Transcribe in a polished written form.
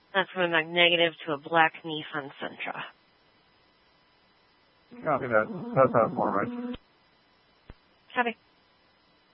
That's coming back negative to a black Nissan Sentra. Copy that. That's how it's more right. Copy.